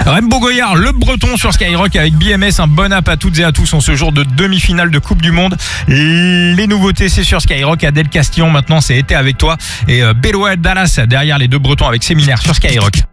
Rembo Goyard, le breton sur Skyrock avec BMS, un bon app à toutes et à tous en ce jour de demi-finale de Coupe du Monde. Les nouveautés, c'est sur Skyrock. Adèle Castillon, maintenant c'est été avec toi. Et Beloa Dallas derrière les deux bretons avec Séminaire sur Skyrock.